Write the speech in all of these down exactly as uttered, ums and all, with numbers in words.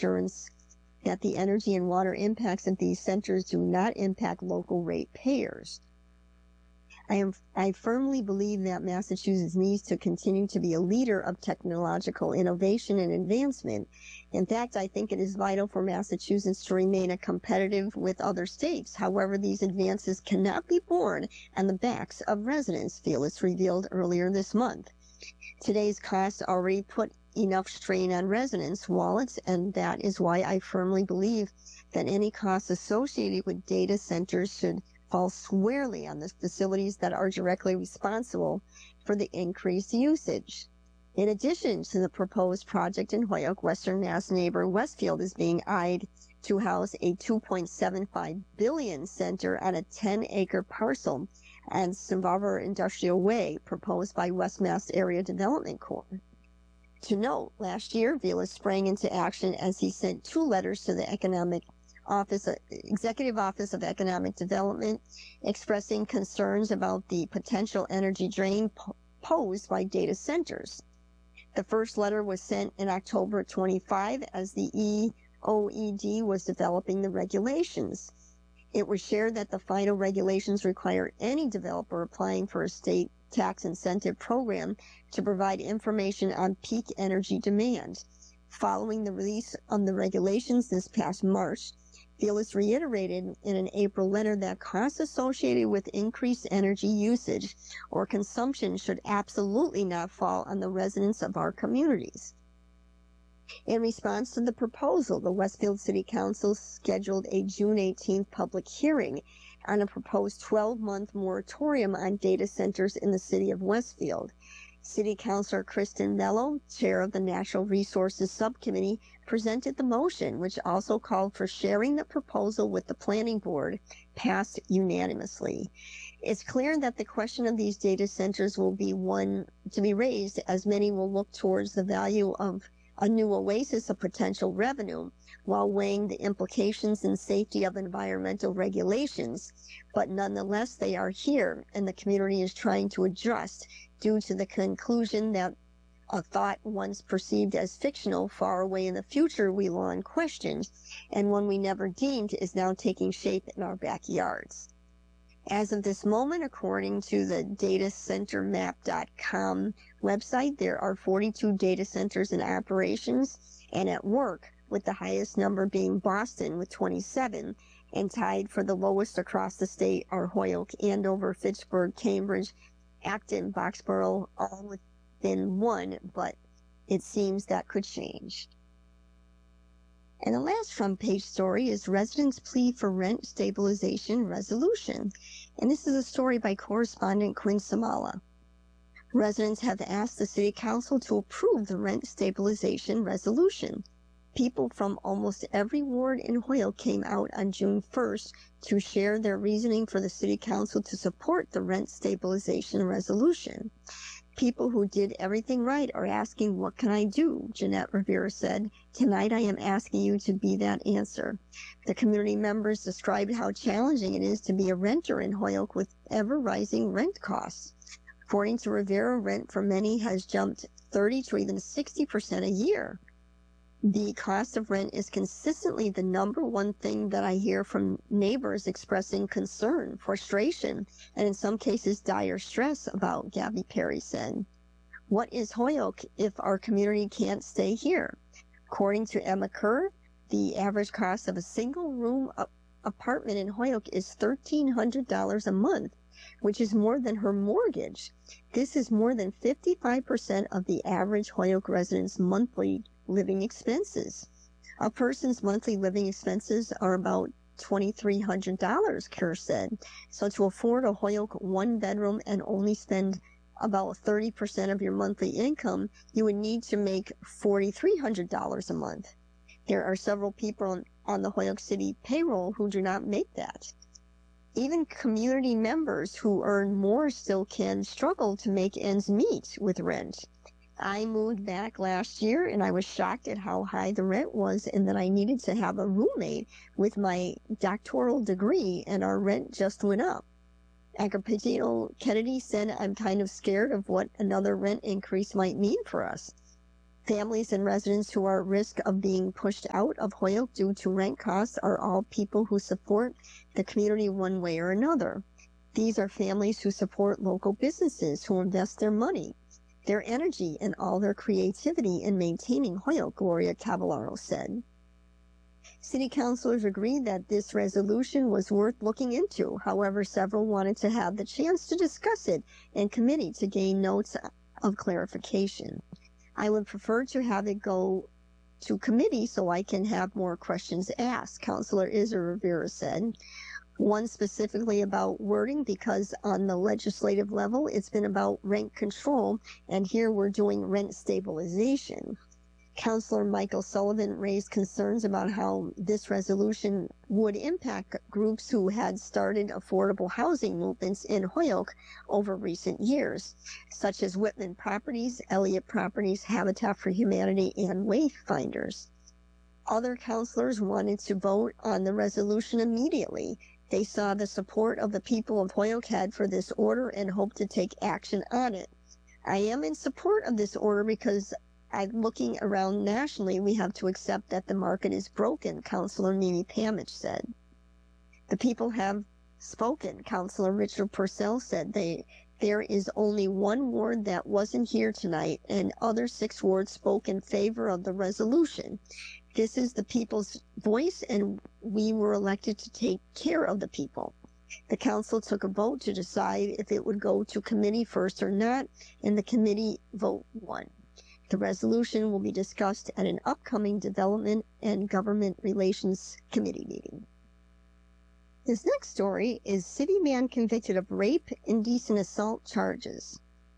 assurance that the energy and water impacts of these centers do not impact local ratepayers. I, am, I firmly believe that Massachusetts needs to continue to be a leader of technological innovation and advancement. In fact, I think it is vital for Massachusetts to remain a competitive with other states. However, these advances cannot be borne on the backs of residents, Velis revealed earlier this month. Today's costs already put enough strain on residents' wallets, and that is why I firmly believe that any costs associated with data centers should fall squarely on the facilities that are directly responsible for the increased usage. In addition to the proposed project in Holyoke, Western Mass neighbor Westfield is being eyed to house a two point seven five billion dollars center on a ten acre parcel on Savaver Industrial Way, proposed by West Mass Area Development Corp. To note, last year, Velis sprang into action as he sent two letters to the Economic Office, Executive Office of Economic Development, expressing concerns about the potential energy drain po posed by data centers. The first letter was sent in October twenty-fifth as the E O E D was developing the regulations. It was shared that the final regulations require any developer applying for a state tax incentive program to provide information on peak energy demand. Following the release of the regulations this past March, Velis reiterated in an April letter that costs associated with increased energy usage or consumption should absolutely not fall on the residents of our communities. In response to the proposal, the Westfield City Council scheduled a June eighteenth public hearing on a proposed twelve month moratorium on data centers in the city of Westfield. City Councilor Kristen Mello, chair of the Natural Resources Subcommittee, presented the motion, which also called for sharing the proposal with the Planning Board, passed unanimously. It's clear that the question of these data centers will be one to be raised, as many will look towards the value of a new oasis of potential revenue while weighing the implications and safety of environmental regulations. But nonetheless, they are here, and the community is trying to adjust due to the conclusion that a thought once perceived as fictional far away in the future we long questioned, and one we never deemed is now taking shape in our backyards. As of this moment, according to the data center map dot com website, there are forty-two data centers in operations and at work, with the highest number being Boston with twenty-seven, and tied for the lowest across the state are Holyoke, Andover, Fitchburg, Cambridge, Acton, Boxborough, all within one, but it seems that could change. And the last front page story is Residents' Plea for Rent Stabilization Resolution. And this is a story by correspondent Quinn Samala. Residents have asked the City Council to approve the rent stabilization resolution. People from almost every ward in Holyoke came out on June first to share their reasoning for the City Council to support the rent stabilization resolution. People who did everything right are asking, what can I do? Jeanette Rivera said, tonight I am asking you to be that answer. The community members described how challenging it is to be a renter in Holyoke with ever-rising rent costs. According to Rivera, rent for many has jumped thirty to even sixty percent a year. The cost of rent is consistently the number one thing that I hear from neighbors expressing concern, frustration, and in some cases dire stress about, Gabby Perry said. What is Holyoke if our community can't stay here? According to Emma Kerr, the average cost of a single room apartment in Holyoke is thirteen hundred dollars a month, which is more than her mortgage. This is more than fifty-five percent of the average Holyoke resident's monthly living expenses. A person's monthly living expenses are about twenty-three hundred dollars, Kerr said. So to afford a Holyoke one bedroom and only spend about thirty percent of your monthly income, you would need to make four thousand three hundred dollars a month. There are several people on the Holyoke City payroll who do not make that. Even community members who earn more still can struggle to make ends meet with rent. I moved back last year and I was shocked at how high the rent was, and that I needed to have a roommate with my doctoral degree, and our rent just went up. Agapitino Kennedy said, I'm kind of scared of what another rent increase might mean for us. Families and residents who are at risk of being pushed out of Holyoke due to rent costs are all people who support the community one way or another. These are families who support local businesses, who invest their money, their energy, and all their creativity in maintaining Holyoke, Gloria Cavallaro said. City councilors agreed that this resolution was worth looking into. However, several wanted to have the chance to discuss it in committee to gain notes of clarification. I would prefer to have it go to committee so I can have more questions asked, Councilor Isra Rivera said. One specifically about wording, because on the legislative level, it's been about rent control, and here we're doing rent stabilization. Councilor Michael Sullivan raised concerns about how this resolution would impact groups who had started affordable housing movements in Holyoke over recent years, such as Whitman Properties, Elliott Properties, Habitat for Humanity, and Wayfinders. Other councilors wanted to vote on the resolution immediately. They saw the support of the people of Holyoke Head for this order and hoped to take action on it. I am in support of this order because I'm looking around nationally, we have to accept that the market is broken, Councilor Mimi Pamich said. The people have spoken, Councilor Richard Purcell said. They, there is only one ward that wasn't here tonight, and other six wards spoke in favor of the resolution. This is the people's voice, and we were elected to take care of the people. The council took a vote to decide if it would go to committee first or not, and the committee vote won. The resolution will be discussed at an upcoming Development and Government Relations Committee meeting. This next story is city man convicted of rape, indecent assault charges.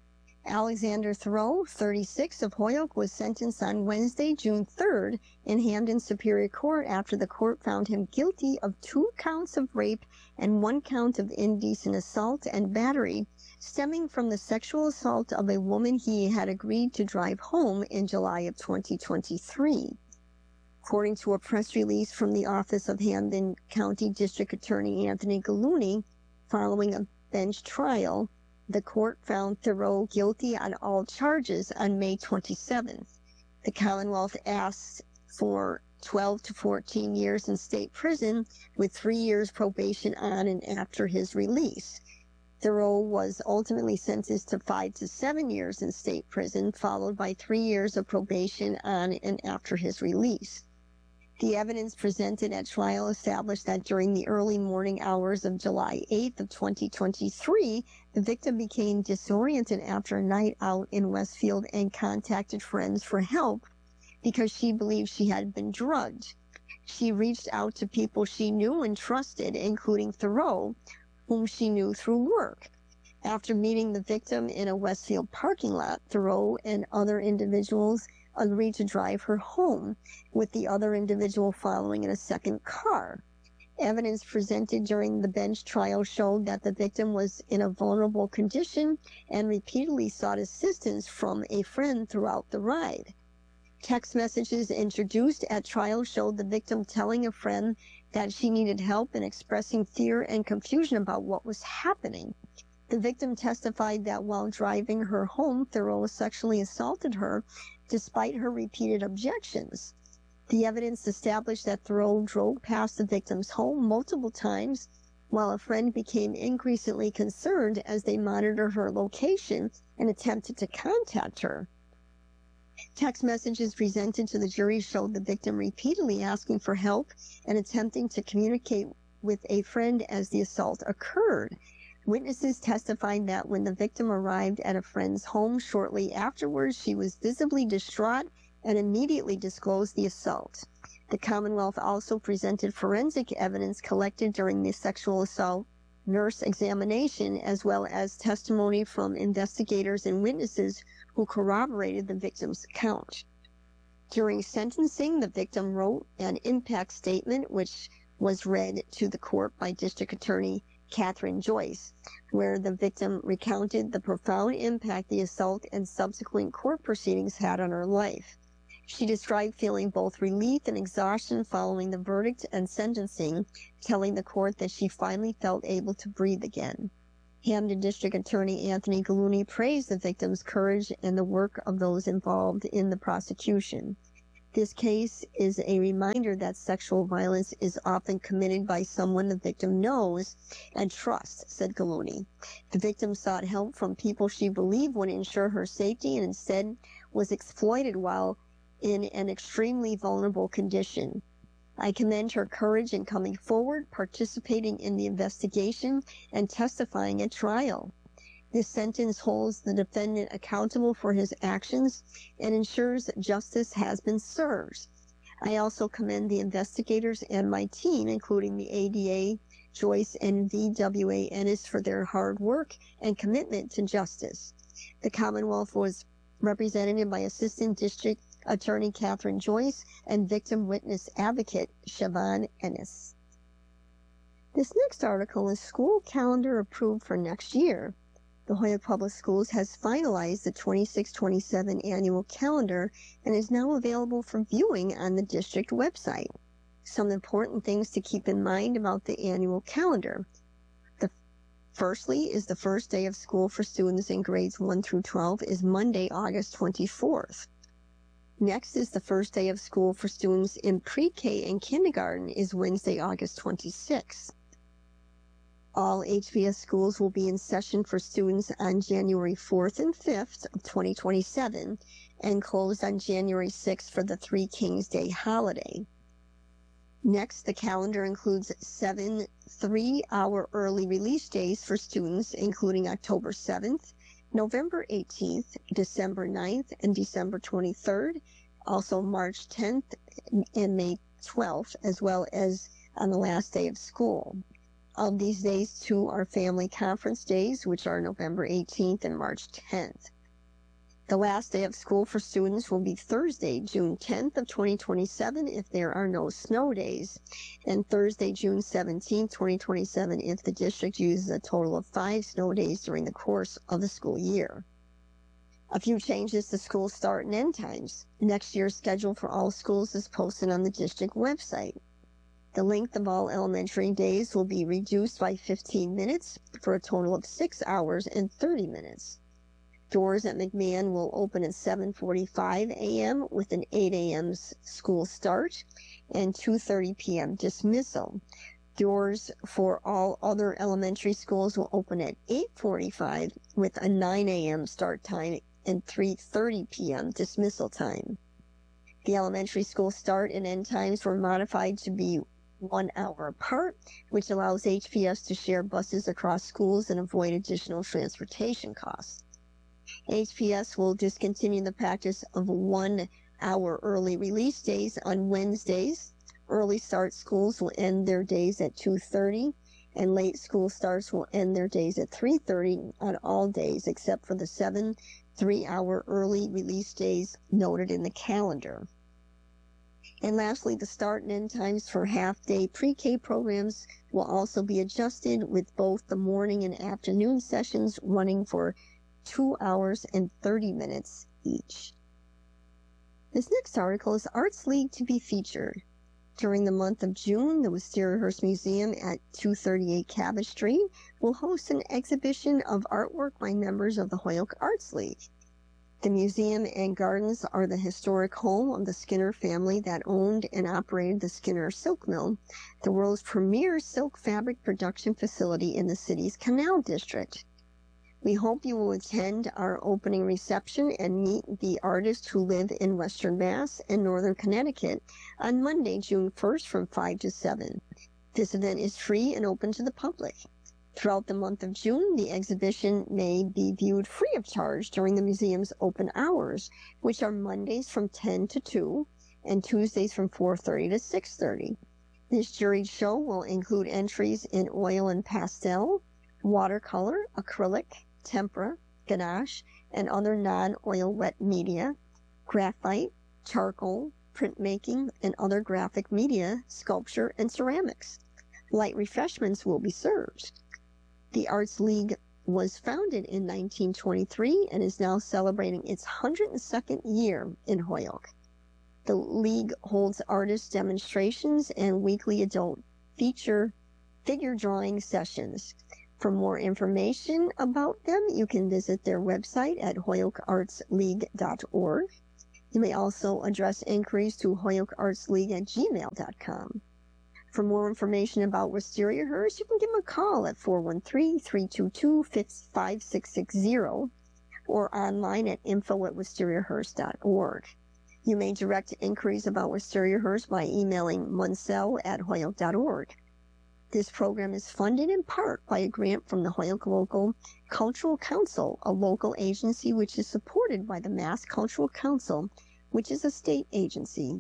Alexander Thoreau, thirty-six, of Holyoke, was sentenced on Wednesday, June third, in Hamden Superior Court after the court found him guilty of two counts of rape and one count of indecent assault and battery, stemming from the sexual assault of a woman he had agreed to drive home in July of twenty twenty-three. According to a press release from the office of Hamden County District Attorney Anthony Gallooni, following a bench trial, the court found Thoreau guilty on all charges on May twenty-seventh. The Commonwealth asked for twelve to fourteen years in state prison with three years probation on and after his release. Thoreau was ultimately sentenced to five to seven years in state prison, followed by three years of probation on and after his release. The evidence presented at trial established that during the early morning hours of July eighth of twenty twenty-three, the victim became disoriented after a night out in Westfield and contacted friends for help because she believed she had been drugged. She reached out to people she knew and trusted, including Thoreau, whom she knew through work. After meeting the victim in a Westfield parking lot, Thoreau and other individuals agreed to drive her home, with the other individual following in a second car. Evidence presented during the bench trial showed that the victim was in a vulnerable condition and repeatedly sought assistance from a friend throughout the ride. Text messages introduced at trial showed the victim telling a friend that she needed help and expressing fear and confusion about what was happening. The victim testified that while driving her home, Thoreau sexually assaulted her despite her repeated objections. The evidence established that Thoreau drove past the victim's home multiple times, while a friend became increasingly concerned as they monitored her location and attempted to contact her. Text messages presented to the jury showed the victim repeatedly asking for help and attempting to communicate with a friend as the assault occurred. Witnesses testified that when the victim arrived at a friend's home shortly afterwards, she was visibly distraught and immediately disclosed the assault. The Commonwealth also presented forensic evidence collected during the sexual assault nurse examination, as well as testimony from investigators and witnesses who corroborated the victim's account. During sentencing, the victim wrote an impact statement, which was read to the court by District Attorney Catherine Joyce, where the victim recounted the profound impact the assault and subsequent court proceedings had on her life. She described feeling both relief and exhaustion following the verdict and sentencing, telling the court that she finally felt able to breathe again. Hamden District Attorney Anthony Gallooni praised the victim's courage and the work of those involved in the prosecution. This case is a reminder that sexual violence is often committed by someone the victim knows and trusts, said Gallooni. The victim sought help from people she believed would ensure her safety and instead was exploited while in an extremely vulnerable condition. I commend her courage in coming forward, participating in the investigation, and testifying at trial. This sentence holds the defendant accountable for his actions and ensures that justice has been served. I also commend the investigators and my team, including the A D A, Joyce, and V W A Ennis, for their hard work and commitment to justice. The Commonwealth was represented by Assistant District Attorney Catherine Joyce and Victim Witness Advocate Siobhan Ennis. This next article is School Calendar Approved for Next Year. The Holyoke Public Schools has finalized the twenty-six twenty-seven annual calendar and is now available for viewing on the district website. Some important things to keep in mind about the annual calendar. The firstly is the first day of school for students in grades one through twelve is Monday, August twenty-fourth. Next is the first day of school for students in pre-K and kindergarten is Wednesday, August twenty-sixth. All H B S schools will be in session for students on January fourth and fifth of twenty twenty-seven and closed on January sixth for the Three Kings Day holiday. Next, the calendar includes seven three-hour early release days for students, including October seventh, November eighteenth, December ninth, and December twenty-third, also March tenth and May twelfth, as well as on the last day of school. Of these days, two are family conference days, which are November eighteenth and March tenth. The last day of school for students will be Thursday, June tenth of twenty twenty-seven if there are no snow days, and Thursday, June seventeenth, twenty twenty-seven if the district uses a total of five snow days during the course of the school year. A few changes to school start and end times. Next year's schedule for all schools is posted on the district website. The length of all elementary days will be reduced by fifteen minutes for a total of six hours and thirty minutes. Doors at McMahon will open at seven forty-five a m with an eight a m school start and two thirty p m dismissal. Doors for all other elementary schools will open at eight forty-five with a nine a m start time and three thirty p m dismissal time. The elementary school start and end times were modified to be one hour apart, which allows H P S to share buses across schools and avoid additional transportation costs. H P S will discontinue the practice of one hour early release days on Wednesdays. Early start schools will end their days at two thirty, and late school starts will end their days at three thirty on all days except for the seven three-hour early release days noted in the calendar. And lastly, the start and end times for half-day pre-K programs will also be adjusted, with both the morning and afternoon sessions running for two hours and thirty minutes each. This next article is Arts League to be featured. During the month of June, the Wisteria-Hearst Museum at two thirty-eight Cabot Street will host an exhibition of artwork by members of the Holyoke Arts League. The museum and gardens are the historic home of the Skinner family that owned and operated the Skinner Silk Mill, the world's premier silk fabric production facility in the city's Canal District. We hope you will attend our opening reception and meet the artists who live in Western Mass and Northern Connecticut on Monday, June first from five to seven. This event is free and open to the public. Throughout the month of June, the exhibition may be viewed free of charge during the museum's open hours, which are Mondays from ten to two and Tuesdays from four thirty to six thirty. This juried show will include entries in oil and pastel, watercolor, acrylic, tempera, ganache, and other non-oil wet media, graphite, charcoal, printmaking, and other graphic media, sculpture, and ceramics. Light refreshments will be served. The Arts League was founded in nineteen twenty-three and is now celebrating its one hundred second year in Holyoke. The League holds artist demonstrations and weekly adult feature figure drawing sessions. For more information about them, you can visit their website at holyoke arts league dot org. You may also address inquiries to holyoke arts league at gmail dot com. For more information about Wisteria Hearst, you can give them a call at four one three, three two two, five six six zero or online at info at wisteria hearst dot org. You may direct inquiries about Wisteria Hearst by emailing munsell at holyoke dot org. This program is funded in part by a grant from the Holyoke Local Cultural Council, a local agency which is supported by the Mass Cultural Council, which is a state agency.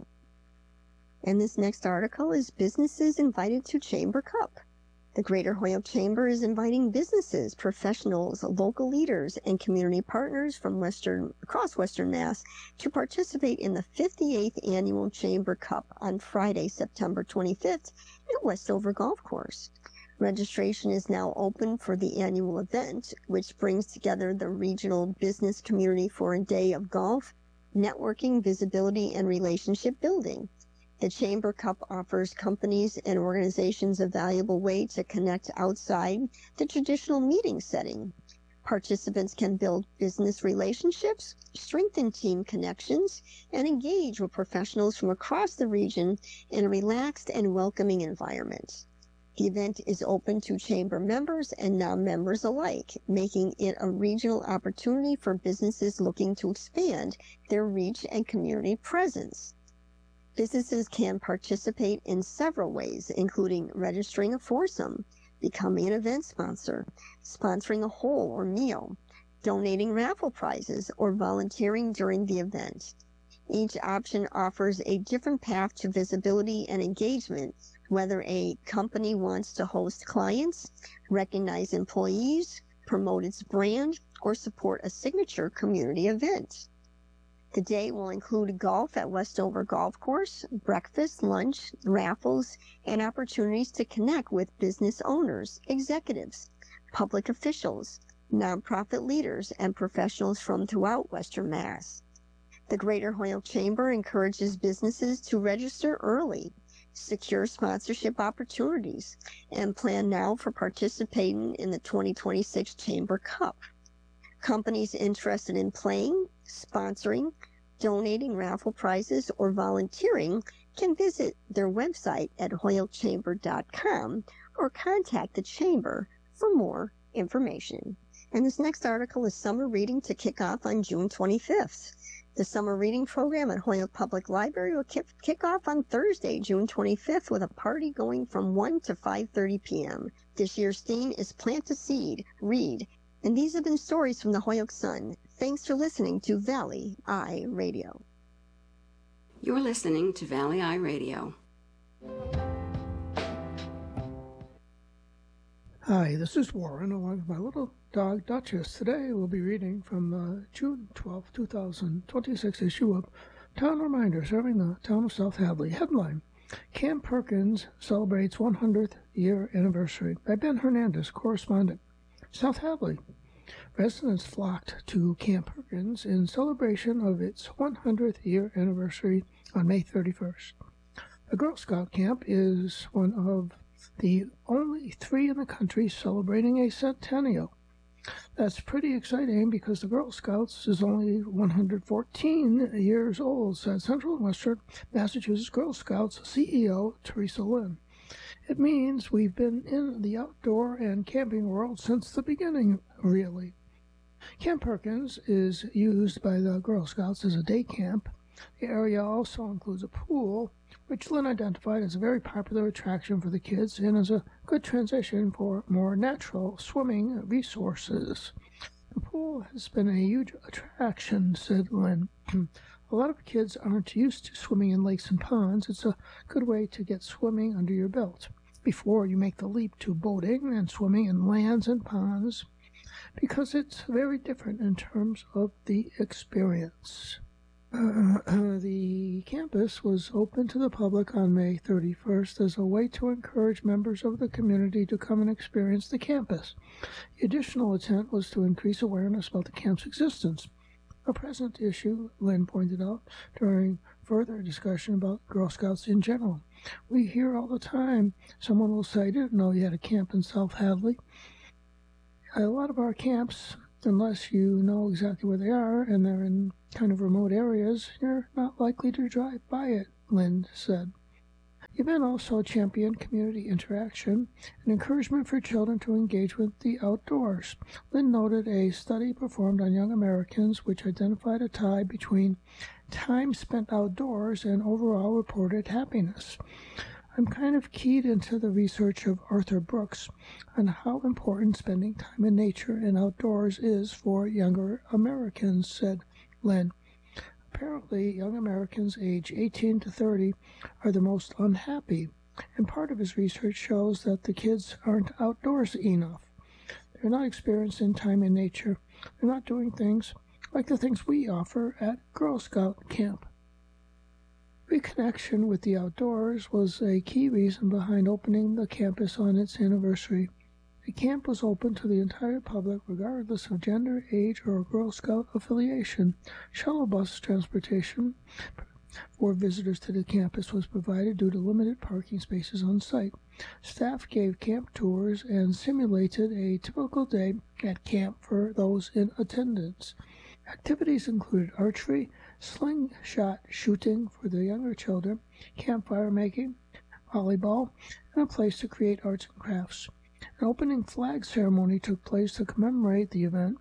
And this next article is Businesses Invited to Chamber Cup. The Greater Holyoke Chamber is inviting businesses, professionals, local leaders, and community partners from Western, across Western Mass to participate in the fifty-eighth Annual Chamber Cup on Friday, September twenty-fifth at Westover Golf Course. Registration is now open for the annual event, which brings together the regional business community for a day of golf, networking, visibility, and relationship building. The Chamber Cup offers companies and organizations a valuable way to connect outside the traditional meeting setting. Participants can build business relationships, strengthen team connections, and engage with professionals from across the region in a relaxed and welcoming environment. The event is open to Chamber members and non-members alike, making it a regional opportunity for businesses looking to expand their reach and community presence. Businesses can participate in several ways, including registering a foursome, becoming an event sponsor, sponsoring a whole or meal, donating raffle prizes, or volunteering during the event. Each option offers a different path to visibility and engagement, whether a company wants to host clients, recognize employees, promote its brand, or support a signature community event. The day will include golf at Westover Golf Course, breakfast, lunch, raffles, and opportunities to connect with business owners, executives, public officials, nonprofit leaders, and professionals from throughout Western Mass. The Greater Holyoke Chamber encourages businesses to register early, secure sponsorship opportunities, and plan now for participating in the twenty twenty-six Chamber Cup. Companies interested in playing, sponsoring, donating raffle prizes, or volunteering can visit their website at holyoke chamber dot com or contact the Chamber for more information. And this next article is Summer Reading to kick off on June twenty-fifth. The summer reading program at Holyoke Public Library will kick, kick off on Thursday, June twenty-fifth, with a party going from one to five thirty p m This year's theme is Plant a Seed, Read, and these have been stories from the Holyoke Sun. Thanks for listening to Valley Eye Radio. You're listening to Valley Eye Radio. Hi, this is Warren, along with my little dog Duchess. Today we'll be reading from the June twelfth, two thousand twenty-six issue of Town Reminder, serving the town of South Hadley. Headline: Camp Perkins celebrates one hundredth year anniversary, by Ben Hernandez, correspondent. South Hadley. Residents flocked to Camp Perkins in celebration of its one hundredth year anniversary on May thirty-first. The Girl Scout camp is one of the only three in the country celebrating a centennial. That's pretty exciting because the Girl Scouts is only one hundred fourteen years old, said Central and Western Massachusetts Girl Scouts C E O Teresa Lynn. It means we've been in the outdoor and camping world since the beginning, really. Camp Perkins is used by the Girl Scouts as a day camp. The area also includes a pool, which Lynn identified as a very popular attraction for the kids and as a good transition for more natural swimming resources. The pool has been a huge attraction, said Lynn. A lot of kids aren't used to swimming in lakes and ponds. It's a good way to get swimming under your belt before you make the leap to boating and swimming in lands and ponds, because it's very different in terms of the experience. Uh, uh, the campus was open to the public on May thirty-first as a way to encourage members of the community to come and experience the campus. The additional intent was to increase awareness about the camp's existence, a present issue, Lynn pointed out, during further discussion about Girl Scouts in general. We hear all the time someone will say, "I didn't know you had a camp in South Hadley." a lot of our camps, unless you know exactly where they are and they're in kind of remote areas, you're not likely to drive by it, Lynn said. The event also championed community interaction and encouragement for children to engage with the outdoors. Lynn noted a study performed on young Americans which identified a tie between time spent outdoors and overall reported happiness. I'm kind of keyed into the research of Arthur Brooks on how important spending time in nature and outdoors is for younger Americans, said Lynn. Apparently, young Americans age eighteen to thirty are the most unhappy, and part of his research shows that the kids aren't outdoors enough. They're not experiencing time in nature. They're not doing things like the things we offer at Girl Scout camp. Reconnection with the outdoors was a key reason behind opening the campus on its anniversary. The camp was open to the entire public regardless of gender, age, or Girl Scout affiliation. Shuttle bus transportation for visitors to the campus was provided due to limited parking spaces on site. Staff gave camp tours and simulated a typical day at camp for those in attendance. Activities included archery, slingshot shooting for the younger children, campfire making, volleyball, and a place to create arts and crafts. An opening flag ceremony took place to commemorate the event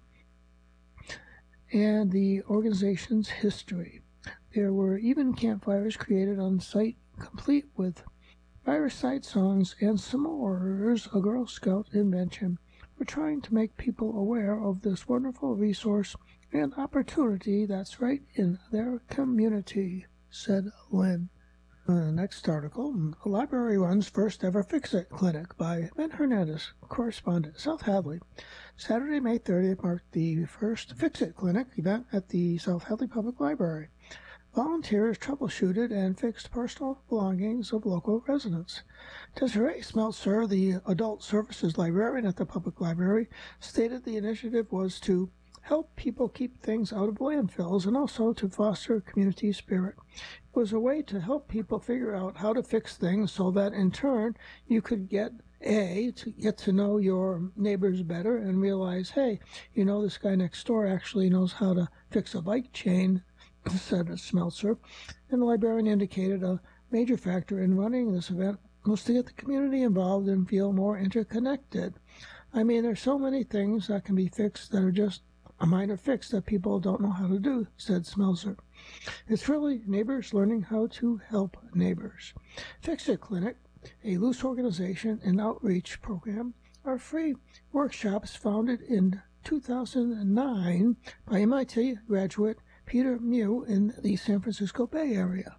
and the organization's history. There were even campfires created on site, complete with fireside songs and s'mores, a Girl Scout invention. We're trying to make people aware of this wonderful resource and opportunity that's right in their community, said Lynn. Uh, next article, a library runs first ever Fix-It clinic by Ben Hernandez, correspondent, South Hadley. Saturday, May thirtieth marked the first Fix-It clinic event at the South Hadley Public Library. Volunteers troubleshooted and fixed personal belongings of local residents. Desiree Smeltzer, the adult services librarian at the public library, stated the initiative was to help people keep things out of landfills and also to foster community spirit. It was a way to help people figure out how to fix things so that in turn you could get A, to get to know your neighbors better and realize, hey, you know, this guy next door actually knows how to fix a bike chain, said Smeltzer. And the librarian indicated a major factor in running this event was to get the community involved and feel more interconnected. I mean, there's so many things that can be fixed that are just a minor fix that people don't know how to do, said Smeltzer. It's really neighbors learning how to help neighbors. Fix-It Clinic, a loose organization and outreach program, are free workshops founded in two thousand nine by M I T graduate Peter Mew in the San Francisco Bay Area.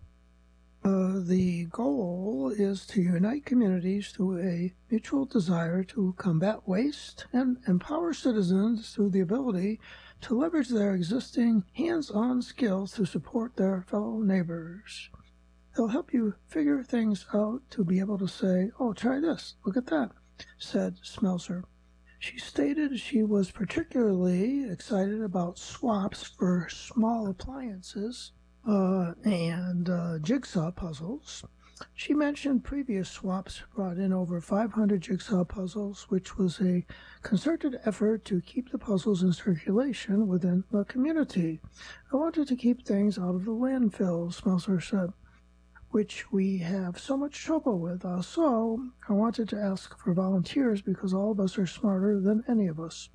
Uh, the goal is to unite communities through a mutual desire to combat waste and empower citizens through the ability to leverage their existing hands-on skills to support their fellow neighbors. They'll help you figure things out to be able to say, oh, try this, look at that, said Smeltzer. She stated she was particularly excited about swaps for small appliances uh, and uh, jigsaw puzzles. She mentioned previous swaps brought in over five hundred jigsaw puzzles, which was a concerted effort to keep the puzzles in circulation within the community. I wanted to keep things out of the landfill, Smeltzer said, which we have so much trouble with. Uh, so I wanted to ask for volunteers because all of us are smarter than any of us.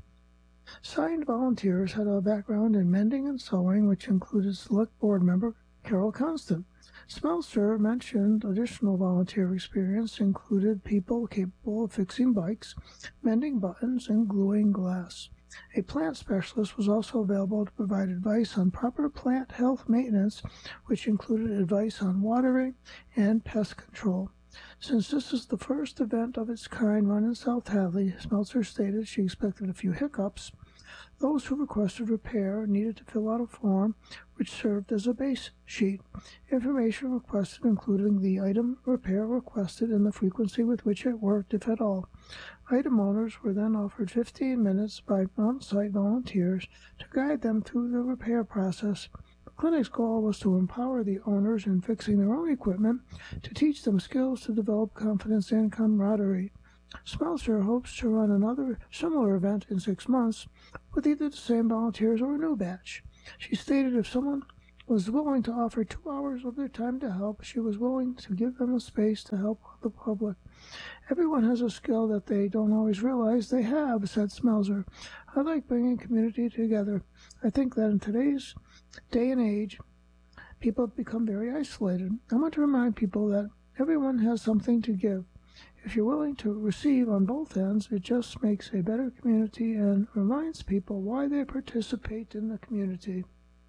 Signed volunteers had a background in mending and sewing, which included select board member Carol Constant. Smeltzer mentioned additional volunteer experience included people capable of fixing bikes, mending buttons, and gluing glass. A plant specialist was also available to provide advice on proper plant health maintenance, which included advice on watering and pest control. Since this is the first event of its kind run in South Hadley, Smeltzer stated she expected a few hiccups. Those who requested repair needed to fill out a form which served as a base sheet. Information requested including the item repair requested and the frequency with which it worked, if at all. Item owners were then offered fifteen minutes by on-site volunteers to guide them through the repair process. The clinic's goal was to empower the owners in fixing their own equipment, to teach them skills to develop confidence and camaraderie. Smelser hopes to run another similar event in six months with either the same volunteers or a new batch. She stated if someone was willing to offer two hours of their time to help, she was willing to give them a space to help the public. Everyone has a skill that they don't always realize they have, said Smelser. I like bringing community together. I think that in today's day and age, people have become very isolated. I want to remind people that everyone has something to give. If you're willing to receive on both ends, it just makes a better community and reminds people why they participate in the community.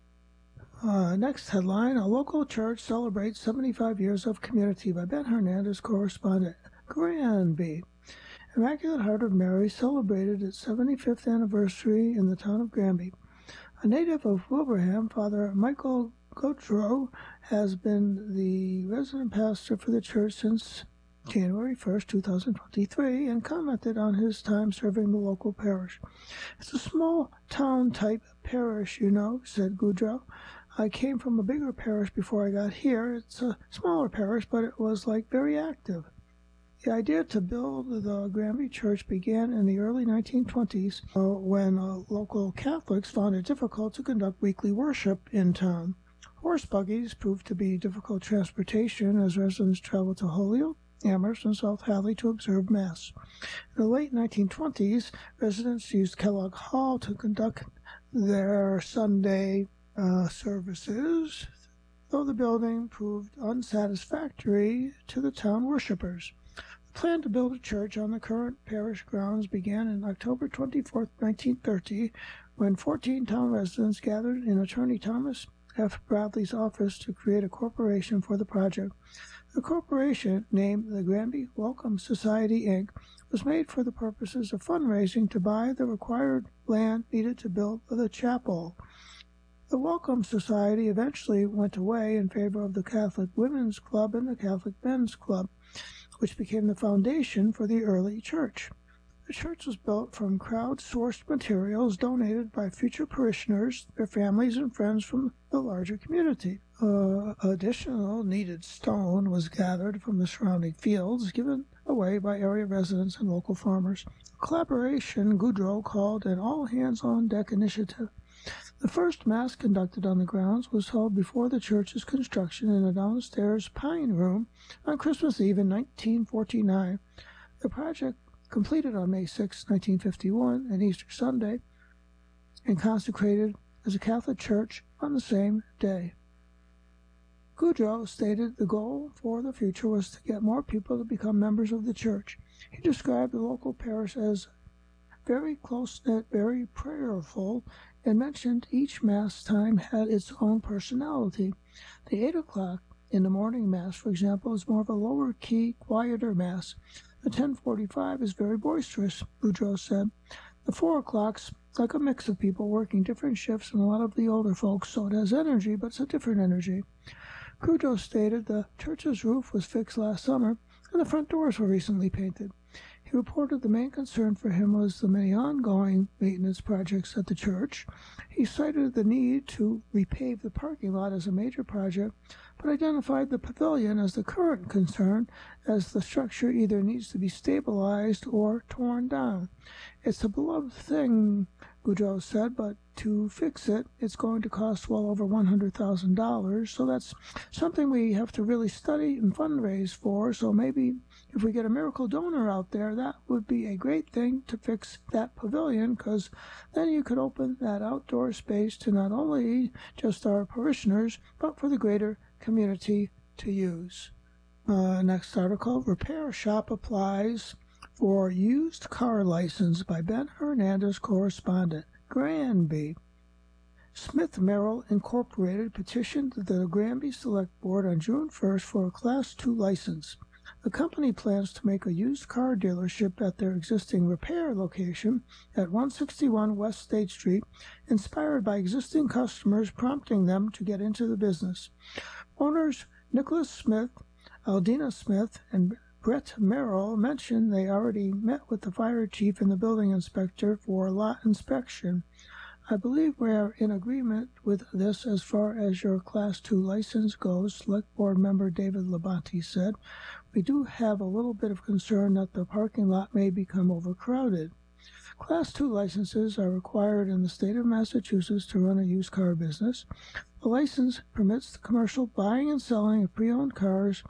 Uh, next headline, a local church celebrates seventy-five years of community by Ben Hernandez, correspondent. Granby. Immaculate Heart of Mary celebrated its seventy-fifth anniversary in the town of Granby. A native of Wilbraham, Father Michael Gaudreau has been the resident pastor for the church since January first, two thousand twenty-three, and commented on his time serving the local parish. It's a small town-type parish, you know, said Gaudreau. I came from a bigger parish before I got here. It's a smaller parish, but it was, like, very active. The idea to build the Granby Church began in the early nineteen twenties uh, when uh, local Catholics found it difficult to conduct weekly worship in town. Horse buggies proved to be difficult transportation as residents traveled to Holyoke, Amherst, and South Hadley to observe Mass. In the late nineteen twenties, residents used Kellogg Hall to conduct their Sunday uh, services, though the building proved unsatisfactory to the town worshippers. The plan to build a church on the current parish grounds began on October twenty-fourth, nineteen thirty, when fourteen town residents gathered in Attorney Thomas F. Bradley's office to create a corporation for the project. The corporation, named the Granby Welcome Society, Incorporated, was made for the purposes of fundraising to buy the required land needed to build the chapel. The Welcome Society eventually went away in favor of the Catholic Women's Club and the Catholic Men's Club, which became the foundation for the early church. The church was built from crowd-sourced materials donated by future parishioners, their families, and friends from the larger community. Uh, additional needed stone was gathered from the surrounding fields, given away by area residents and local farmers. A collaboration Gaudreau called an all-hands-on-deck initiative. The first Mass conducted on the grounds was held before the church's construction in a downstairs pine room on Christmas Eve in nineteen forty-nine. The project completed on May sixth, nineteen fifty-one, and Easter Sunday, and consecrated as a Catholic church on the same day. Gaudreau stated the goal for the future was to get more people to become members of the church. He described the local parish as very close-knit, very prayerful, and mentioned each Mass time had its own personality. The eight o'clock in the morning Mass, for example, is more of a lower-key, quieter Mass. The ten forty-five is very boisterous, Gaudreau said. The four o'clock's like a mix of people working different shifts and a lot of the older folks, so it has energy, but it's a different energy. Gaudreau stated the church's roof was fixed last summer, and the front doors were recently painted. He reported the main concern for him was the many ongoing maintenance projects at the church. He cited the need to repave the parking lot as a major project, but identified the pavilion as the current concern, as the structure either needs to be stabilized or torn down. It's a beloved thing, Gaudreau said, but to fix it, it's going to cost well over one hundred thousand dollars, so that's something we have to really study and fundraise for, so maybe if we get a miracle donor out there, that would be a great thing to fix that pavilion, because then you could open that outdoor space to not only just our parishioners, but for the greater community to use. Uh, next article, Repair Shop Applies for Used Car License by Ben Hernandez, correspondent, Granby. Smith Merrill Incorporated petitioned the Granby Select Board on June first for a Class two license. The company plans to make a used car dealership at their existing repair location at one sixty-one West State Street, inspired by existing customers prompting them to get into the business. Owners Nicholas Smith, Aldina Smith, and Brett Merrill mentioned they already met with the fire chief and the building inspector for lot inspection. I believe we are in agreement with this as far as your Class two license goes, Select Board member David Labonte said. we do have a little bit of concern that the parking lot may become overcrowded. Class two licenses are required in the state of Massachusetts to run a used car business. The license permits the commercial buying and selling of pre-owned cars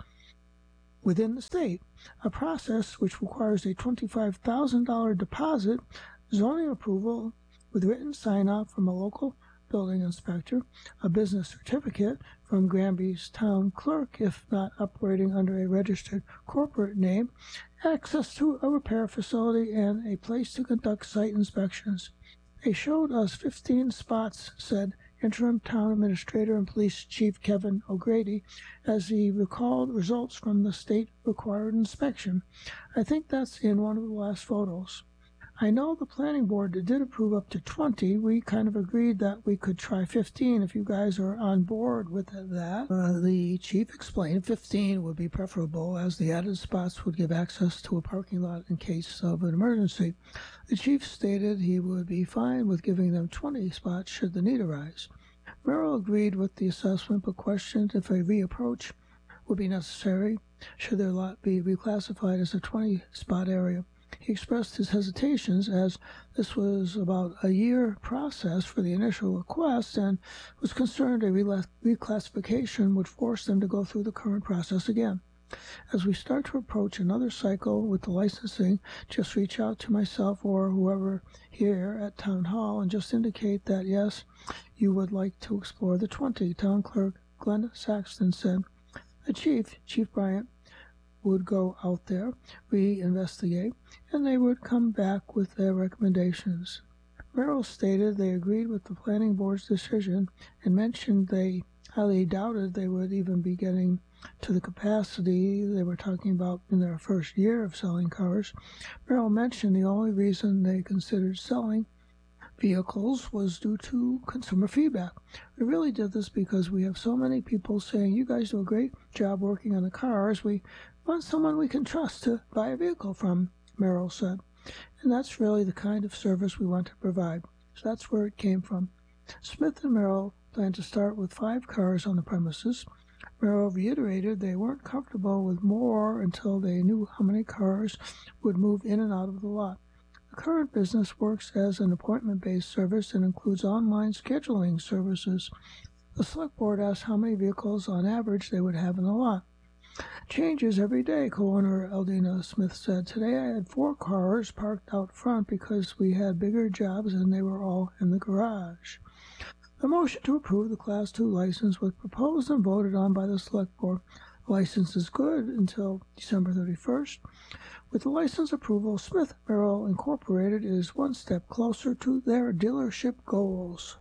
within the state, a process which requires a twenty-five thousand dollars deposit, zoning approval with written sign-off from a local building inspector, a business certificate from Granby's town clerk if not operating under a registered corporate name, access to a repair facility, and a place to conduct site inspections. They showed us fifteen spots, said Interim Town Administrator and Police Chief Kevin O'Grady, as he recalled results from the state-required inspection. I think that's in one of the last photos. I know the planning board did approve up to twenty. We kind of agreed that we could try fifteen if you guys are on board with that. Uh, the chief explained fifteen would be preferable, as the added spots would give access to a parking lot in case of an emergency. The chief stated he would be fine with giving them twenty spots should the need arise. Merrill agreed with the assessment but questioned if a reapproach would be necessary should their lot be reclassified as a twenty-spot area. He expressed his hesitations as this was about a year process for the initial request and was concerned a reclassification would force them to go through the current process again. As we start to approach another cycle with the licensing, just reach out to myself or whoever here at Town Hall and just indicate that, yes, you would like to explore the twenty, Town Clerk Glenn Saxton said. The chief, Chief Bryant, would go out there, re-investigate, and they would come back with their recommendations. Merrill stated they agreed with the planning board's decision and mentioned they highly doubted they would even be getting to the capacity they were talking about in their first year of selling cars. Merrill mentioned the only reason they considered selling vehicles was due to consumer feedback. We really did this because we have so many people saying, you guys do a great job working on the cars. We want someone we can trust to buy a vehicle from, Merrill said. And that's really the kind of service we want to provide. So that's where it came from. Smith and Merrill planned to start with five cars on the premises. Merrill reiterated they weren't comfortable with more until they knew how many cars would move in and out of the lot. The current business works as an appointment-based service and includes online scheduling services. The select board asked how many vehicles on average they would have in the lot. Changes every day, co-owner Eldina Smith said. Today I had four cars parked out front because we had bigger jobs and they were all in the garage. The motion to approve the Class two license was proposed and voted on by the select board. The license is good until December thirty-first. With the license approval, Smith Merrill Incorporated is one step closer to their dealership goals.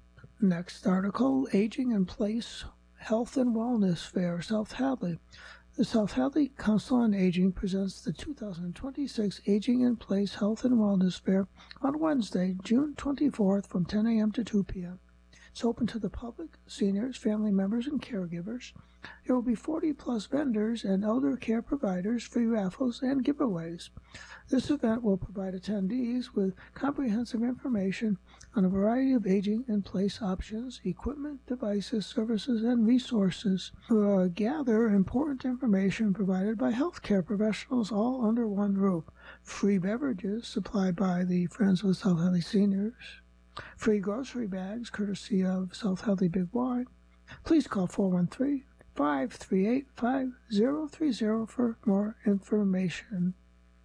Next article, Aging in Place Health and Wellness Fair, South Hadley. The South Hadley Council on Aging presents the two thousand twenty-six Aging in Place Health and Wellness Fair on Wednesday, June twenty-fourth from ten a.m. to two p.m. It's open to the public, seniors, family members, and caregivers. There will be forty plus vendors and elder care providers, free raffles, and giveaways. This event will provide attendees with comprehensive information on a variety of aging-in-place options, equipment, devices, services, and resources. Uh, gather important information provided by healthcare professionals all under one roof. Free beverages supplied by the Friends of the South Hadley Seniors. Free grocery bags courtesy of South Hadley Big Y. Please call four one three, five three eight, five zero three zero for more information.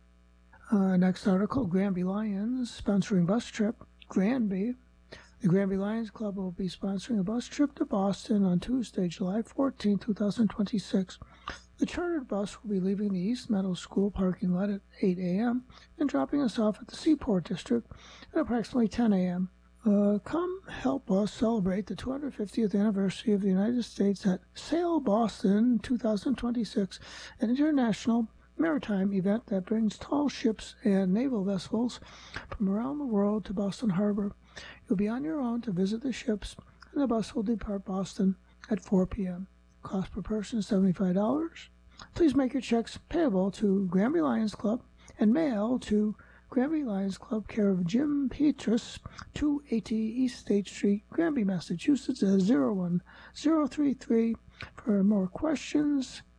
Uh, next article, Granby Lions sponsoring bus trip. Granby. The Granby Lions Club will be sponsoring a bus trip to Boston on Tuesday, July fourteenth, twenty twenty-six. The chartered bus will be leaving the East Meadow School parking lot at eight a.m. and dropping us off at the Seaport District at approximately ten a.m. Uh, come help us celebrate the two hundred fiftieth anniversary of the United States at Sail Boston twenty twenty-six, an international maritime event that brings tall ships and naval vessels from around the world to Boston Harbor. You'll be on your own to visit the ships, and the bus will depart Boston at four p.m. Cost per person seventy-five dollars. Please make your checks payable to Granby Lions Club and mail to Granby Lions Club, care of Jim Petrus, two eighty East State Street, Granby, Massachusetts, zero one zero three three. For more questions,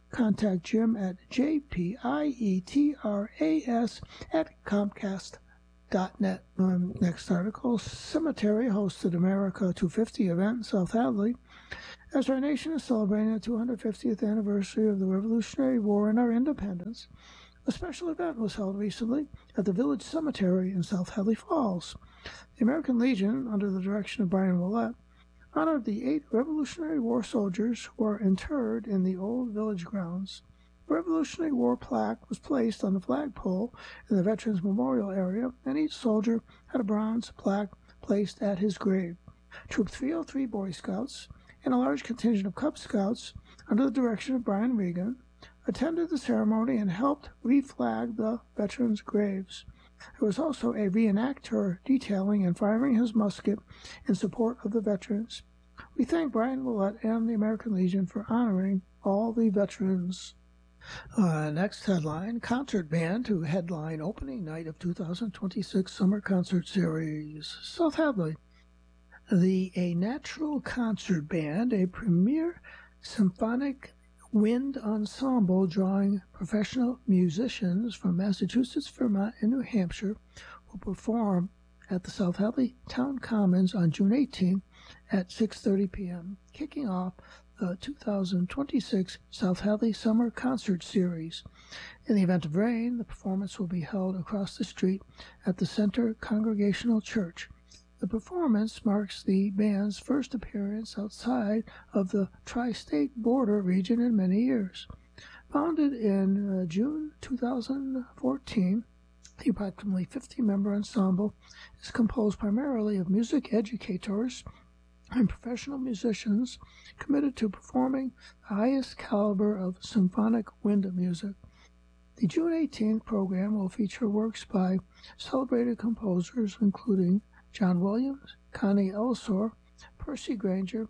contact Jim at J P I E T R A S at Comcast dot net. Um, next article, Cemetery hosted America two fifty event in South Hadley. As our nation is celebrating the two hundred fiftieth anniversary of the Revolutionary War and our independence, a special event was held recently at the Village Cemetery in South Hadley Falls. The American Legion, under the direction of Brian Willett, honored the eight Revolutionary War soldiers who are interred in the old village grounds. A Revolutionary War plaque was placed on the flagpole in the Veterans Memorial area, and each soldier had a bronze plaque placed at his grave. Troop three oh three Boy Scouts and a large contingent of Cub Scouts, under the direction of Brian Regan, attended the ceremony and helped reflag the veterans' graves. There was also a reenactor detailing and firing his musket in support of the veterans. We thank Brian Willett and the American Legion for honoring all the veterans. Uh, next headline, concert band to headline opening night of two thousand twenty-six Summer Concert Series, South Hadley. The A Natural Concert Band, a premier symphonic wind ensemble drawing professional musicians from Massachusetts, Vermont, and New Hampshire, will perform at the South Hadley Town Commons on June eighteenth at six thirty p.m., kicking off the two thousand twenty-six South Hadley Summer Concert Series. In the event of rain, the performance will be held across the street at the Center Congregational Church. The performance marks the band's first appearance outside of the tri-state border region in many years. Founded in uh, June two thousand fourteen, the approximately fifty-member ensemble is composed primarily of music educators and professional musicians committed to performing the highest caliber of symphonic wind music. The June eighteenth program will feature works by celebrated composers including John Williams, Connie Elsor, Percy Granger,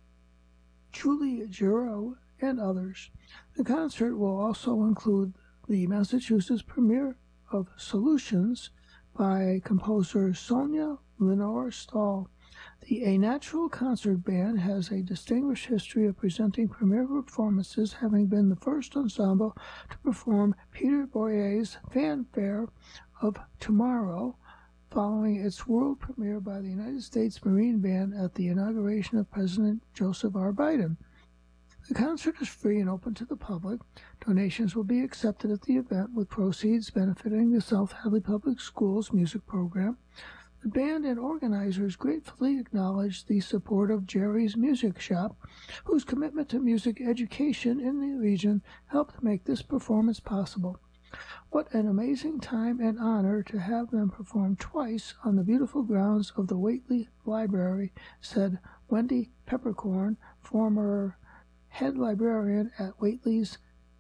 Julie Giroux, and others. The concert will also include the Massachusetts premiere of Solutions by composer Sonia Lenore Stahl. The A Natural Concert Band has a distinguished history of presenting premiere performances, having been the first ensemble to perform Peter Boyer's Fanfare of Tomorrow, following its world premiere by the United States Marine Band at the inauguration of President Joseph R. Biden. The concert is free and open to the public. Donations will be accepted at the event, with proceeds benefiting the South Hadley Public Schools music program. The band and organizers gratefully acknowledge the support of Jerry's Music Shop, whose commitment to music education in the region helped make this performance possible. What an amazing time and honor to have them perform twice on the beautiful grounds of the Whately Library, said Wendy Peppercorn, former head librarian at Whately's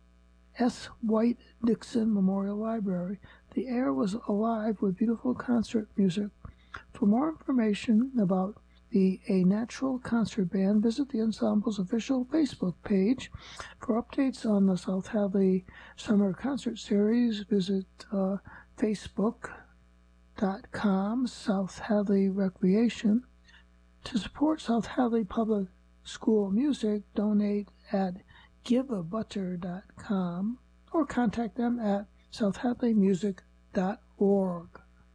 S. White Dixon Memorial Library. The air was alive with beautiful concert music. For more information about the A Natural Concert Band, visit the ensemble's official Facebook page. For updates on the South Hadley Summer Concert Series, visit uh, facebook dot com South Hadley Recreation. To support South Hadley Public School music, donate at give a butter dot com or contact them at south hadley music dot org.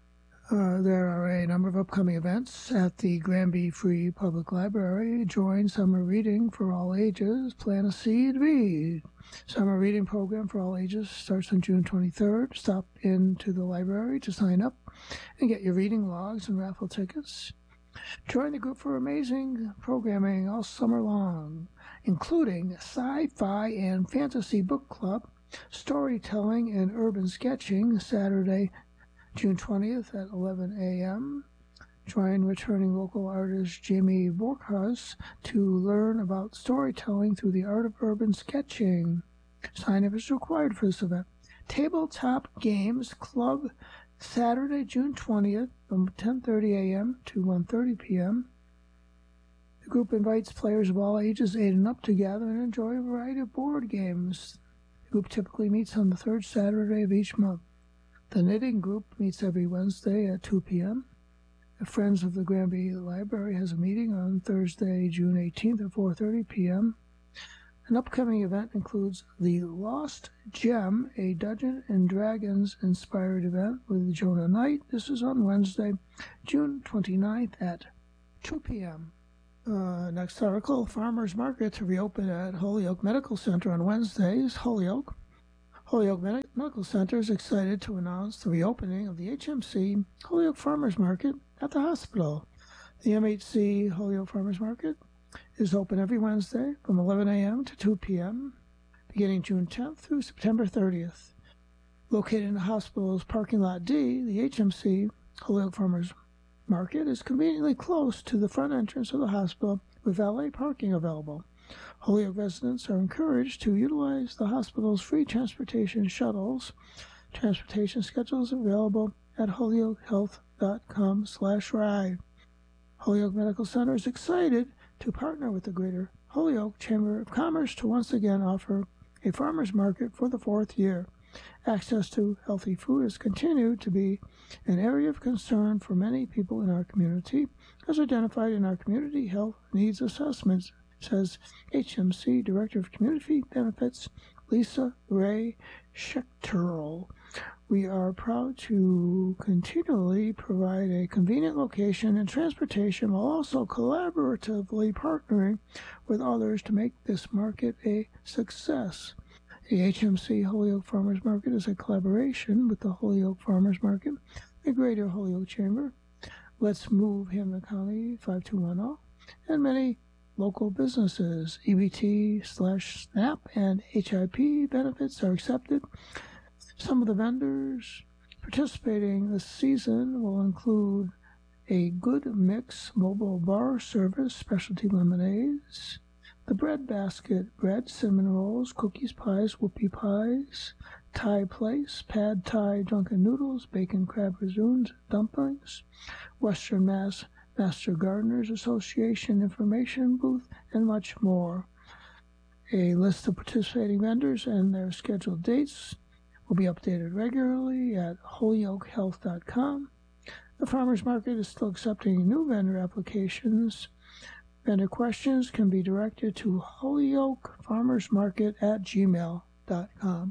Uh, there are a number of upcoming events at the Granby Free Public Library. Join Summer Reading for All Ages. Plant a seed, read. Summer Reading Program for All Ages starts on June twenty-third. Stop into the library to sign up and get your reading logs and raffle tickets. Join the group for amazing programming all summer long, including sci-fi and fantasy book club, storytelling and urban sketching, Saturday, June twentieth at eleven a.m. Join returning local artist Jamie Borkhaus to learn about storytelling through the art of urban sketching. Sign-up is required for this event. Tabletop Games Club, Saturday, June twentieth from ten thirty a.m. to one thirty p.m. The group invites players of all ages, eight and up, to gather and enjoy a variety of board games. The group typically meets on the third Saturday of each month. The Knitting Group meets every Wednesday at two p.m. The Friends of the Granby Library has a meeting on Thursday, June eighteenth at four thirty p.m. An upcoming event includes the Lost Gem, a Dungeons and Dragons-inspired event with Jonah Knight. This is on Wednesday, June twenty-ninth at two p.m. Uh, next article, Farmers Market to reopen at Holyoke Medical Center on Wednesdays. Holyoke. Holyoke Medical Center is excited to announce the reopening of the H M C Holyoke Farmers Market at the hospital. The M H C Holyoke Farmers Market is open every Wednesday from eleven a.m. to two p.m., beginning June tenth through September thirtieth. Located in the hospital's parking lot D, the H M C Holyoke Farmers Market is conveniently close to the front entrance of the hospital with valet parking available. Holyoke residents are encouraged to utilize the hospital's free transportation shuttles. Transportation schedules available at holyokehealth.com slash ride. Holyoke Medical Center is excited to partner with the Greater Holyoke Chamber of Commerce to once again offer a farmers market for the fourth year. Access to healthy food has continued to be an area of concern for many people in our community, as identified in our Community Health Needs Assessments, says H M C Director of Community Benefits Lisa Ray Schechterl. We are proud to continually provide a convenient location and transportation while also collaboratively partnering with others to make this market a success. The H M C Holyoke Farmers Market is a collaboration with the Holyoke Farmers Market, the Greater Holyoke Chamber, Let's Move Hamilton County five two one zero, and many local businesses. E B T slash SNAP and H I P benefits are accepted. Some of the vendors participating this season will include a Good Mix mobile bar service, specialty lemonades, the Bread Basket bread, cinnamon rolls, cookies, pies, whoopie pies, Thai Place, Pad Thai drunken noodles, bacon crab rissoles, dumplings, Western Mass Master Gardeners Association information booth, and much more. A list of participating vendors and their scheduled dates will be updated regularly at holyoke health dot com. The farmers market is still accepting new vendor applications. Vendor questions can be directed to holyokefarmersmarket at gmail dot com.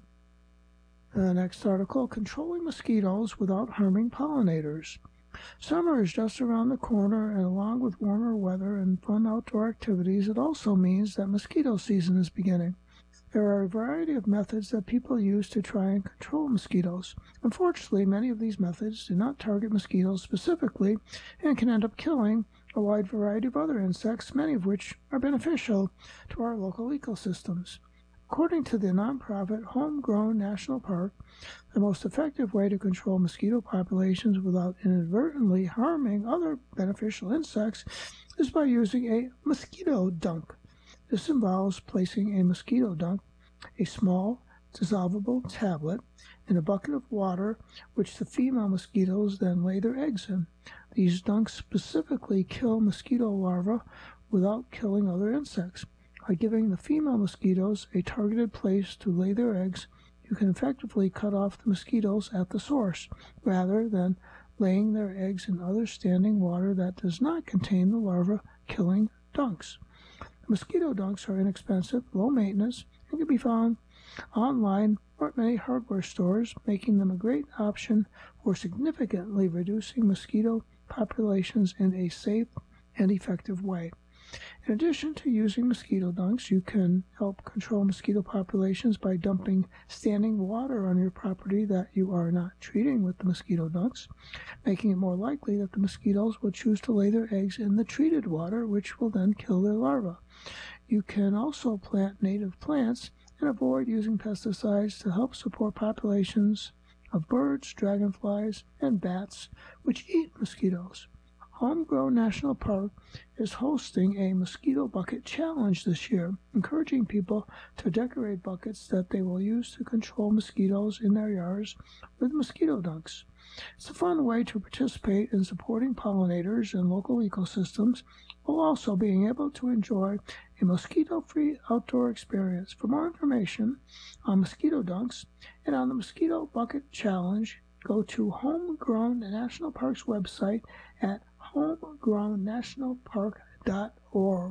The next article, Controlling Mosquitoes Without Harming Pollinators. Summer is just around the corner, and along with warmer weather and fun outdoor activities, it also means that mosquito season is beginning. There are a variety of methods that people use to try and control mosquitoes. Unfortunately, many of these methods do not target mosquitoes specifically and can end up killing a wide variety of other insects, many of which are beneficial to our local ecosystems. According to the nonprofit Homegrown National Park, the most effective way to control mosquito populations without inadvertently harming other beneficial insects is by using a mosquito dunk. This involves placing a mosquito dunk, a small dissolvable tablet, in a bucket of water, which the female mosquitoes then lay their eggs in. These dunks specifically kill mosquito larvae without killing other insects. By giving the female mosquitoes a targeted place to lay their eggs, you can effectively cut off the mosquitoes at the source, rather than laying their eggs in other standing water that does not contain the larva-killing dunks. The mosquito dunks are inexpensive, low maintenance, and can be found online or at many hardware stores, making them a great option for significantly reducing mosquito populations in a safe and effective way. In addition to using mosquito dunks, you can help control mosquito populations by dumping standing water on your property that you are not treating with the mosquito dunks, making it more likely that the mosquitoes will choose to lay their eggs in the treated water, which will then kill their larvae. You can also plant native plants and avoid using pesticides to help support populations of birds, dragonflies, and bats, which eat mosquitoes. Homegrown National Park is hosting a mosquito bucket challenge this year, encouraging people to decorate buckets that they will use to control mosquitoes in their yards with mosquito dunks. It's a fun way to participate in supporting pollinators and local ecosystems, while also being able to enjoy a mosquito-free outdoor experience. For more information on mosquito dunks and on the Mosquito Bucket Challenge, go to Homegrown National Park's website at homegrown national park dot org.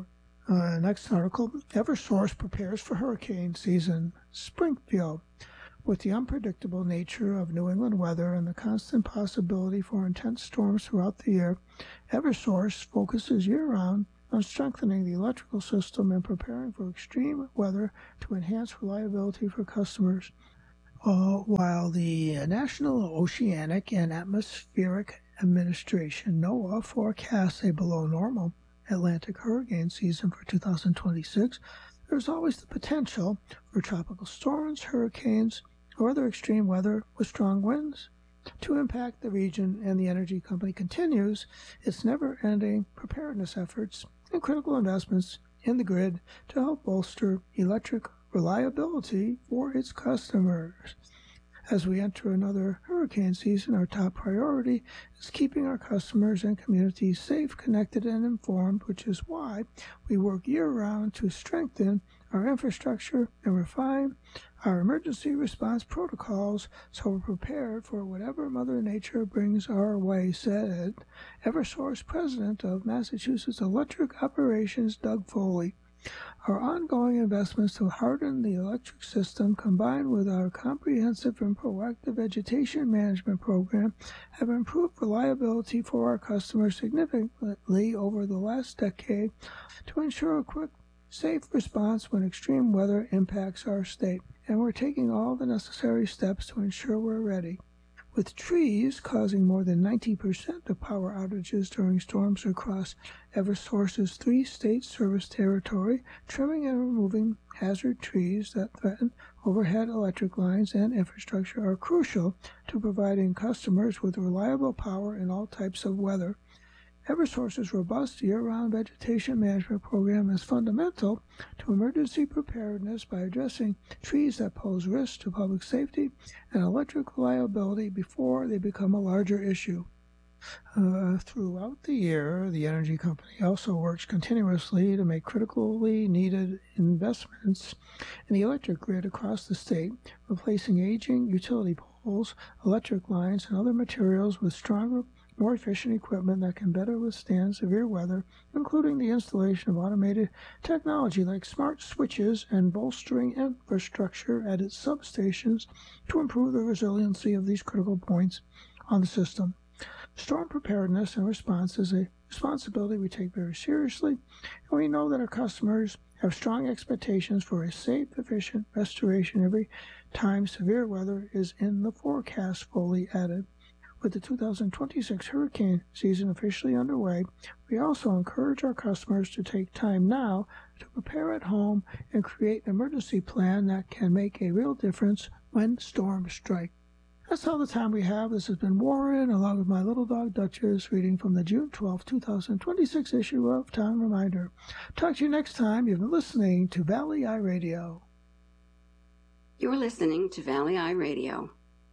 Uh, next article, Eversource prepares for hurricane season, Springfield. With the unpredictable nature of New England weather and the constant possibility for intense storms throughout the year, Eversource focuses year-round on strengthening the electrical system and preparing for extreme weather to enhance reliability for customers. Uh, while the National Oceanic and Atmospheric Administration, NOAA, forecasts a below-normal Atlantic hurricane season for two thousand twenty-six, there's always the potential for tropical storms, hurricanes, or other extreme weather with strong winds to impact the region, and the energy company continues its never-ending preparedness efforts and critical investments in the grid to help bolster electric reliability for its customers. As we enter another hurricane season, our top priority is keeping our customers and communities safe, connected, and informed, which is why we work year-round to strengthen our infrastructure and refine our emergency response protocols so we're prepared for whatever Mother Nature brings our way, said Eversource President of Massachusetts Electric Operations, Doug Foley. Our ongoing investments to harden the electric system, combined with our comprehensive and proactive vegetation management program, have improved reliability for our customers significantly over the last decade to ensure a quick, safe response when extreme weather impacts our state. And we're taking all the necessary steps to ensure we're ready. With trees causing more than ninety percent of power outages during storms across Eversource's three-state service territory, trimming and removing hazard trees that threaten overhead electric lines and infrastructure are crucial to providing customers with reliable power in all types of weather. Eversource's robust year-round vegetation management program is fundamental to emergency preparedness by addressing trees that pose risks to public safety and electric reliability before they become a larger issue. Uh, throughout the year, the energy company also works continuously to make critically needed investments in the electric grid across the state, replacing aging utility poles, electric lines, and other materials with stronger, more efficient equipment that can better withstand severe weather, including the installation of automated technology like smart switches and bolstering infrastructure at its substations to improve the resiliency of these critical points on the system. Storm preparedness and response is a responsibility we take very seriously, and we know that our customers have strong expectations for a safe, efficient restoration every time severe weather is in the forecast, Foley added. With the two thousand twenty-six hurricane season officially underway, we also encourage our customers to take time now to prepare at home and create an emergency plan that can make a real difference when storms strike. That's all the time we have. This has been Warren, along with my little dog Duchess, reading from the June twelfth, two thousand twenty-six issue of Town Reminder. Talk to you next time. You've been listening to Valley Eye Radio. You're listening to Valley Eye Radio.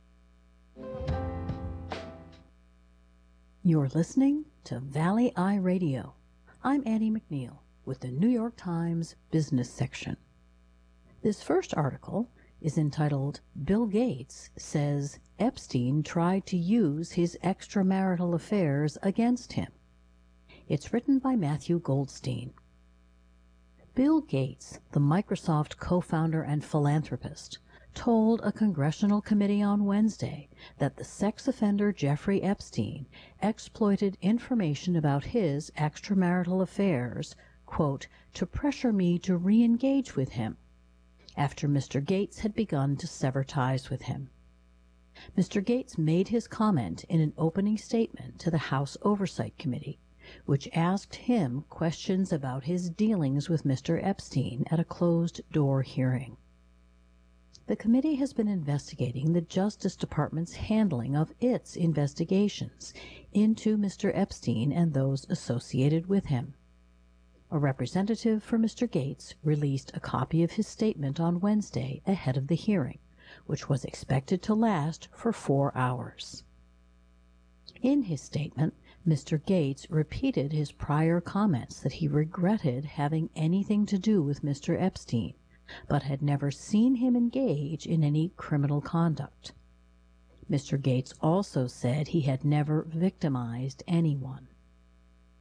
You're listening to Valley Eye Radio. I'm Annie McNeil with the New York Times Business section. This first article is entitled, Bill Gates Says Epstein Tried to Use His Extramarital Affairs Against Him. It's written by Matthew Goldstein. Bill Gates, the Microsoft co-founder and philanthropist, told a congressional committee on Wednesday that the sex offender Jeffrey Epstein exploited information about his extramarital affairs, quote, to pressure me to re-engage with him, after Mister Gates had begun to sever ties with him. Mister Gates made his comment in an opening statement to the House Oversight Committee, which asked him questions about his dealings with Mister Epstein at a closed-door hearing. The committee has been investigating the Justice Department's handling of its investigations into Mister Epstein and those associated with him. A representative for Mister Gates released a copy of his statement on Wednesday ahead of the hearing, which was expected to last for four hours. In his statement, Mister Gates repeated his prior comments that he regretted having anything to do with Mister Epstein, but had never seen him engage in any criminal conduct. Mister Gates also said he had never victimized anyone.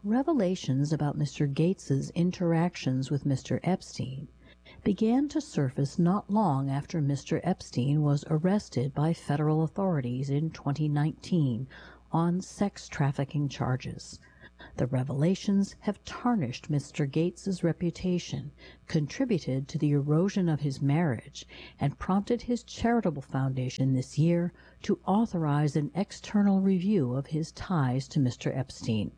Revelations about Mister Gates's interactions with Mister Epstein began to surface not long after Mister Epstein was arrested by federal authorities in twenty nineteen on sex trafficking charges. The revelations have tarnished Mister Gates's reputation, contributed to the erosion of his marriage, and prompted his charitable foundation this year to authorize an external review of his ties to Mister Epstein.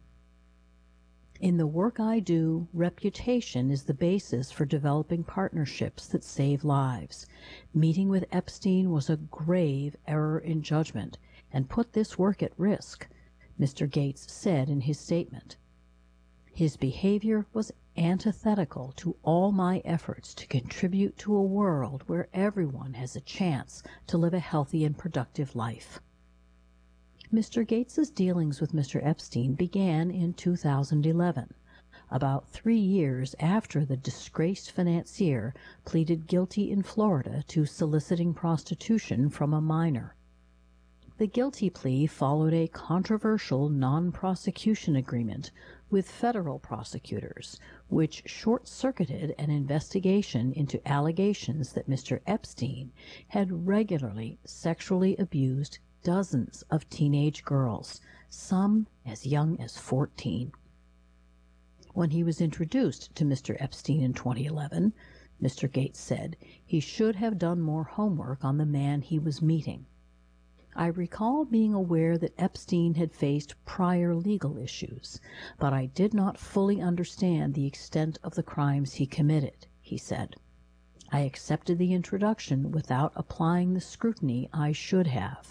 In the work I do, reputation is the basis for developing partnerships that save lives. Meeting with Epstein was a grave error in judgment and put this work at risk, Mister Gates said in his statement. His behavior was antithetical to all my efforts to contribute to a world where everyone has a chance to live a healthy and productive life. Mister Gates's dealings with Mister Epstein began in two thousand eleven, about three years after the disgraced financier pleaded guilty in Florida to soliciting prostitution from a minor. The guilty plea followed a controversial non-prosecution agreement with federal prosecutors, which short-circuited an investigation into allegations that Mister Epstein had regularly sexually abused dozens of teenage girls, some as young as fourteen. When he was introduced to Mister Epstein in twenty eleven, Mister Gates said he should have done more homework on the man he was meeting. I recall being aware that Epstein had faced prior legal issues, but I did not fully understand the extent of the crimes he committed, he said. I accepted the introduction without applying the scrutiny I should have.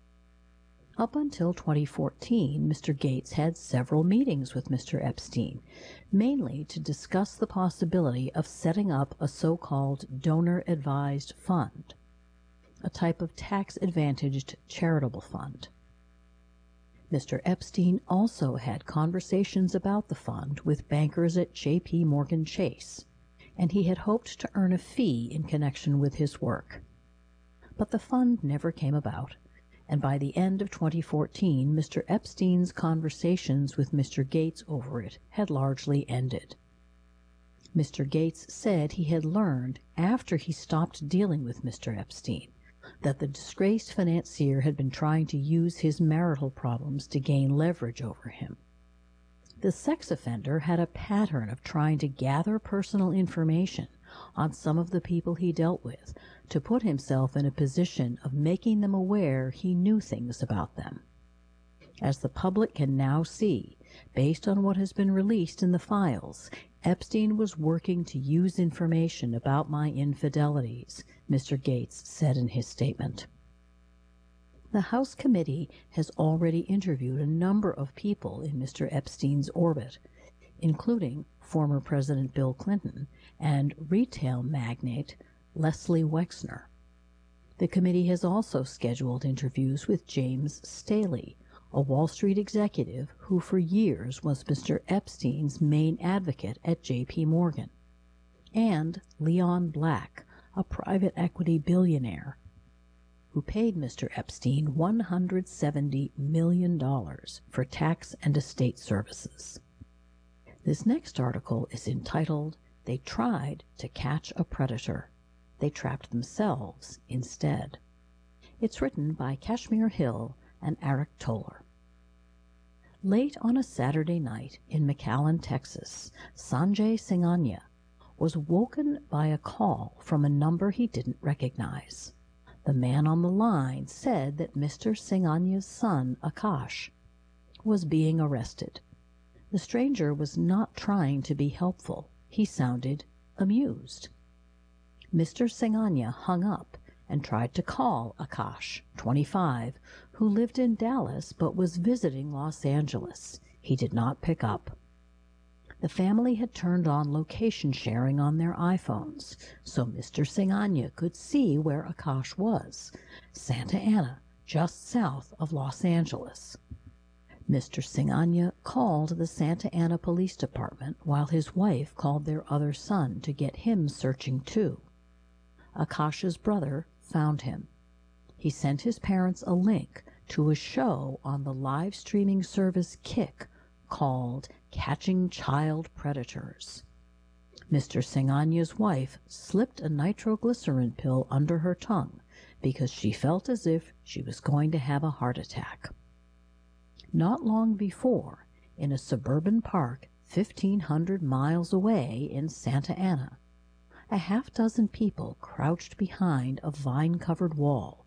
Up until twenty fourteen, Mister Gates had several meetings with Mister Epstein, mainly to discuss the possibility of setting up a so-called donor-advised fund, a type of tax-advantaged charitable fund. Mister Epstein also had conversations about the fund with bankers at J P Morgan Chase, and he had hoped to earn a fee in connection with his work. But the fund never came about, and by the end of twenty fourteen, Mister Epstein's conversations with Mister Gates over it had largely ended. Mister Gates said he had learned, after he stopped dealing with Mister Epstein, that the disgraced financier had been trying to use his marital problems to gain leverage over him. The sex offender had a pattern of trying to gather personal information on some of the people he dealt with to put himself in a position of making them aware he knew things about them. As the public can now see, based on what has been released in the files, Epstein was working to use information about my infidelities, Mister Gates said in his statement. The House committee has already interviewed a number of people in Mister Epstein's orbit, including former President Bill Clinton and retail magnate Leslie Wexner. The committee has also scheduled interviews with James Staley, a Wall Street executive who for years was Mister Epstein's main advocate at J P Morgan, and Leon Black, a private equity billionaire who paid Mister Epstein one hundred seventy million dollars for tax and estate services. This next article is entitled, "They Tried to Catch a Predator. They Trapped Themselves Instead." It's written by Kashmir Hill and Eric Toller. Late on a Saturday night in McAllen, Texas, Sanjay Singhania was woken by a call from a number he didn't recognize. The man on the line said that Mister Singhania's son, Akash, was being arrested. The stranger was not trying to be helpful. He sounded amused. Mister Singhania hung up and tried to call Akash, twenty-five, who lived in Dallas but was visiting Los Angeles. He did not pick up. The family had turned on location sharing on their iPhones, so Mister Singhania could see where Akash was, Santa Ana, just south of Los Angeles. Mister Singhania called the Santa Ana Police Department while his wife called their other son to get him searching too. Akash's brother found him. He sent his parents a link to a show on the live streaming service Kick called catching child predators. Mister Singanya's wife slipped a nitroglycerin pill under her tongue because she felt as if she was going to have a heart attack. Not long before, in a suburban park fifteen hundred miles away in Santa Ana, a half dozen people crouched behind a vine-covered wall